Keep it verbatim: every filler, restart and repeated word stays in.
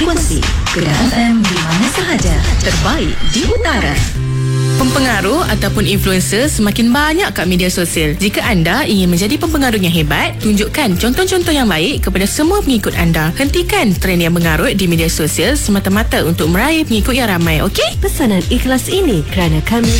Frekuensi Kedah F M di mana sahaja. Terbaik di utara. Pempengaruh ataupun influencer semakin banyak kat media sosial. Jika anda ingin menjadi pempengaruh yang hebat, tunjukkan contoh-contoh yang baik kepada semua pengikut anda. Hentikan trend yang mengarut di media sosial semata-mata untuk meraih pengikut yang ramai, okey? Pesanan ikhlas ini kerana kami